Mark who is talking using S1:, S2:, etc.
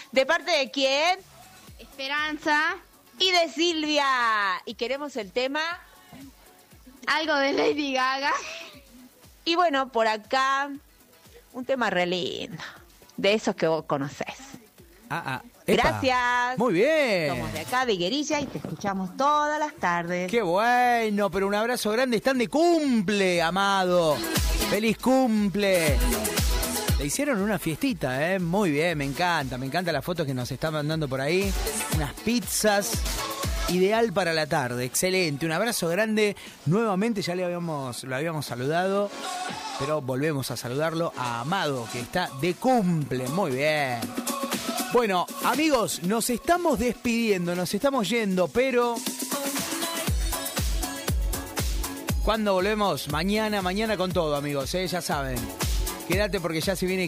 S1: ¿De parte de quién?
S2: Esperanza.
S1: Y de Silvia. Y queremos el tema...
S2: Algo de Lady Gaga.
S1: Y bueno, por acá, un tema re lindo. De esos que vos conocés.
S3: Epa.
S1: Gracias.
S3: Muy bien.
S1: Somos de acá, de Higuerilla, y te escuchamos todas las tardes.
S3: Qué bueno, pero un abrazo grande. Están de cumple, Amado. ¡Feliz cumple! Le hicieron una fiestita, ¿eh? Muy bien, me encanta las fotos que nos están mandando por ahí. Unas pizzas, ideal para la tarde, excelente. Un abrazo grande. Nuevamente ya lo habíamos saludado, pero volvemos a saludarlo a Amado, que está de cumple. Muy bien. Bueno, amigos, nos estamos despidiendo, nos estamos yendo, pero... ¿Cuándo volvemos? Mañana con todo, amigos, ya saben. Quédate porque ya se viene